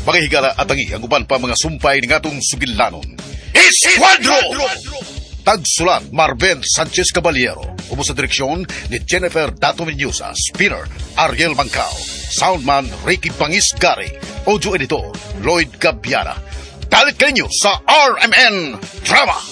Pangahigala at ang uban pa mga sumpay ng atong sugilanon. Esquadro! Tagsulat Marben Sanchez Caballero. Umo sa direksyon ni Jennifer Dato Mendoza. Spinner Ariel Mancao. Soundman Ricky Pangis Gary. Audio editor Lloyd Gabiana. Dalit kayo sa RMN Drama.